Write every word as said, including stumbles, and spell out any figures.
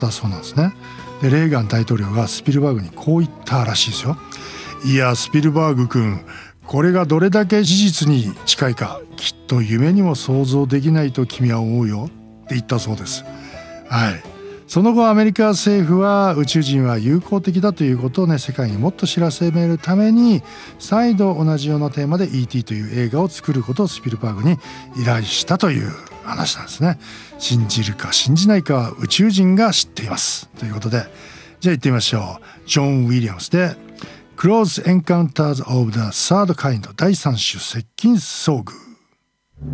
ったそうなんですね。でレーガン大統領がスピルバーグにこう言ったらしいですよ。いやスピルバーグ君、これがどれだけ事実に近いかきっと夢にも想像できないと君は思うよって言ったそうです。はい。その後アメリカ政府は宇宙人は友好的だということをね世界にもっと知らしめるために再度同じようなテーマで イーティー という映画を作ることをスピルバーグに依頼したという話なんですね。信じるか信じないかは宇宙人が知っていますということで、じゃあ行ってみましょう。ジョン・ウィリアムスで Close Encounters of the Third Kind だいさん種接近遭遇。